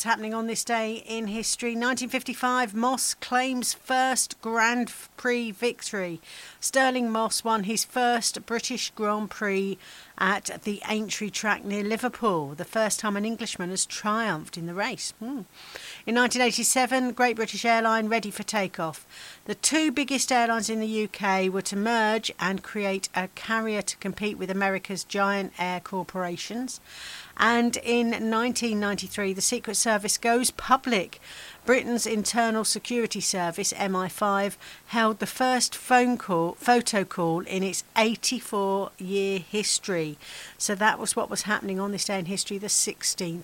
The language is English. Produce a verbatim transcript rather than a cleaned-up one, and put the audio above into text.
was happening on this day in history. nineteen fifty-five, Moss claims first Grand Prix victory. Stirling Moss won his first British Grand Prix at the Aintree track near Liverpool, the first time an Englishman has triumphed in the race. Hmm. In nineteen eighty-seven, Great British Airline ready for takeoff. The two biggest airlines in the U K were to merge and create a carrier to compete with America's giant air corporations. And in nineteen ninety-three, the Secret Service goes public. Britain's Internal Security Service, M I five, held the first phone call, photo call in its eighty-four-year history. So that was what was happening on this day in history, the sixteenth